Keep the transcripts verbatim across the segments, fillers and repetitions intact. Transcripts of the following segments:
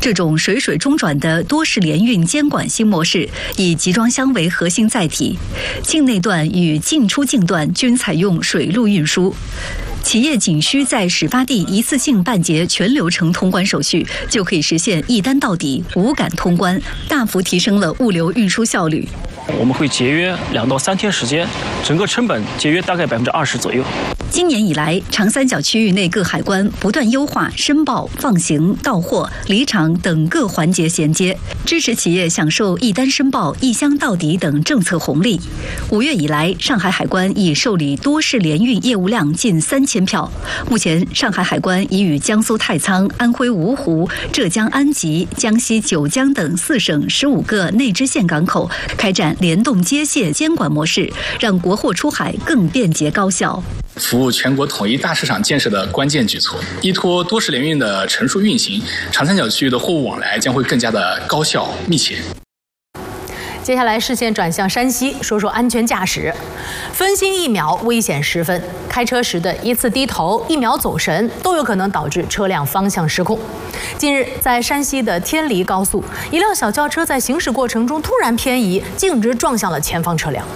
这种水水中转的多式联运监管新模式，以集装箱为核心载体，境内段与进出境段均采用水陆运输。企业仅需在始发地一次性办结全流程通关手续，就可以实现一单到底、无感通关，大幅提升了物流运输效率。 我们会节约两到三天时间，整个成本节约大概百分之二十左右。 今年以来，长三角区域内各海关不断优化申报、放行、到货、离场等各环节衔接，支持企业享受一单申报、一箱到底等政策红利。五月以来，上海海关已受理多式联运业务量近三千票。目前，上海海关已与江苏太仓、安徽芜湖、浙江安吉、江西九江等四省十五个内支线港口开展联动接卸监管模式，让国货出海更便捷高效。 服务全国统一大市场建设的关键举措，依托多式联运的成熟运行，长三角区域的货物往来将会更加的高效密切。 接下来视线转向山西，说说安全驾驶。分心一秒，危险十分。开车时的一次低头、一秒走神，都有可能导致车辆方向失控。近日，在山西的天黎高速，一辆小轿车在行驶过程中突然偏移，径直撞向了前方车辆。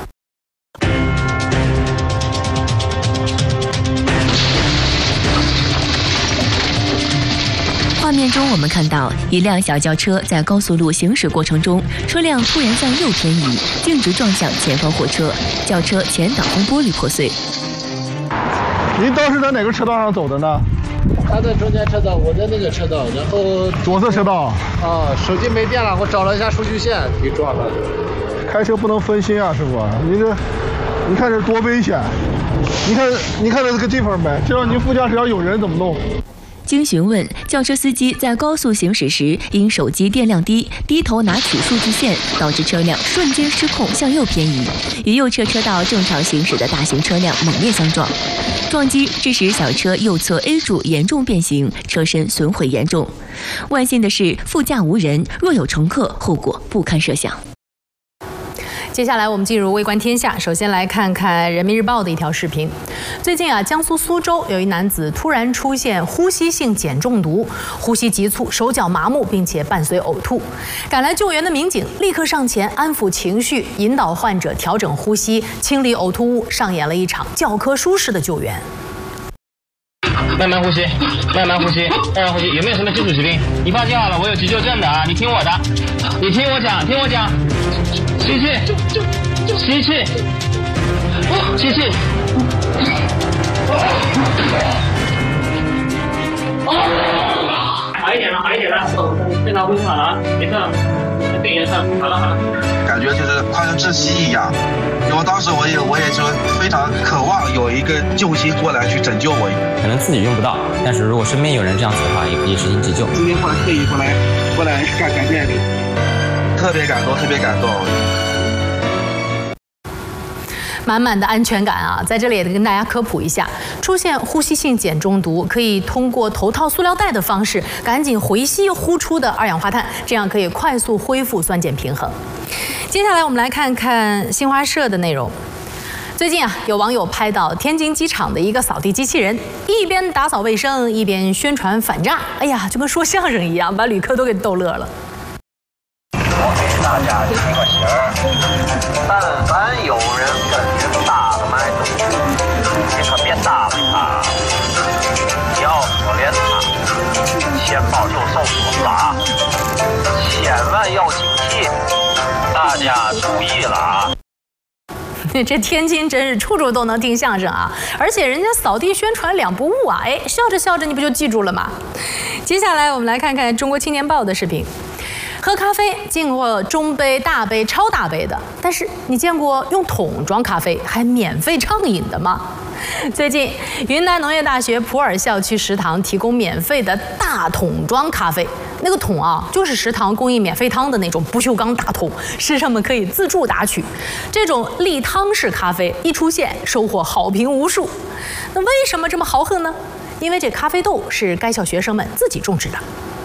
画面中，我们看到一辆小轿车在高速路行驶过程中，车辆突然向右偏移，径直撞向前方货车，轿车前挡风玻璃破碎。 您当时在哪个车道上走的呢？ 他在中间车道，我在那个车道，然后左侧车道。 啊，手机没电了，我找了一下数据线，给撞了。 开车不能分心啊，师傅，你这，你看这多危险！你看，你看这个地方没？这要您副驾驶要有人怎么弄？ 经询问，轿车司机在高速行驶时，因手机电量低，低头拿取数据线，导致车辆瞬间失控向右偏移，与右侧车道正常行驶的大型车辆猛烈相撞。撞击致使小车右侧 A 柱严重变形，车身损毁严重。万幸的是，副驾无人，若有乘客，后果不堪设想。 接下来我们进入微观天下，首先来看看人民日报的一条视频。最近啊，江苏苏州有一男子突然出现呼吸性碱中毒，呼吸急促，手脚麻木，并且伴随呕吐。赶来救援的民警立刻上前安抚情绪，引导患者调整呼吸，清理呕吐物，上演了一场教科书式的救援。 慢慢呼吸，慢慢呼吸，慢慢呼吸。有没有什么基础疾病？你放心好了，我有急救证的啊！你听我的，你听我讲，听我讲。吸气，吸气，吸气。好一点了，好一点了，正常呼吸好了，没事，对颜色，好了好了。 感觉就是快要窒息一样，因为当时我也我也就非常渴望有一个救星过来去拯救我。 可能自己用不到，但是如果身边有人这样子的话，也可以实行急救。 今天过来特意过来过来感感谢你，特别感动，特别感动。 满满的安全感啊！在这里也得跟大家科普一下，出现呼吸性碱中毒，可以通过头套塑料袋的方式，赶紧回吸呼出的二氧化碳，这样可以快速恢复酸碱平衡。接下来我们来看看新华社的内容。最近啊，有网友拍到天津机场的一个扫地机器人，一边打扫卫生，一边宣传反诈，哎呀，就跟说相声一样，把旅客都给逗乐了。 我给大家提个醒儿，但凡有人跟您打了卖东西，你可别搭理他，你要可怜他，钱包就受损了，千万要警惕，大家注意了啊！ 这天津真是处处都能听相声啊！而且人家扫地宣传两不误啊，哎，笑着笑着你不就记住了吗？接下来我们来看看中国青年报的视频。喝咖啡进过中杯、大杯、超大杯的，但是你见过用桶装咖啡还免费畅饮的吗？最近，云南农业大学普洱校区食堂提供免费的大桶装咖啡，那个桶啊，就是食堂供应免费汤的那种不锈钢大桶，师生们可以自助打取。这种立汤式咖啡一出现，收获好评无数。那为什么这么豪横呢？因为这咖啡豆是该校学生们自己种植的。